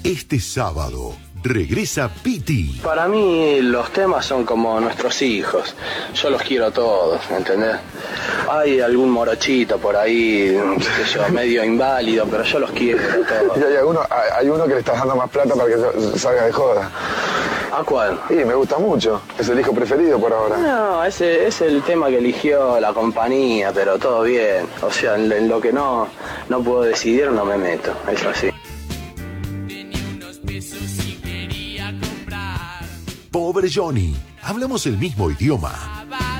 Este sábado regresa Piti. Para mí los temas son como nuestros hijos. Yo los quiero todos, ¿entendés? Hay algún morochito por ahí, qué sé yo, medio inválido, pero yo los quiero todos. Y hay uno que le estás dando más plata para que salga de joda. ¿A cuál? Sí, me gusta mucho. Es el disco preferido por ahora. No, ese es el tema que eligió la compañía, pero todo bien. O sea, en lo que no puedo decidir no me meto, es así. Pobre Johnny, hablamos el mismo idioma.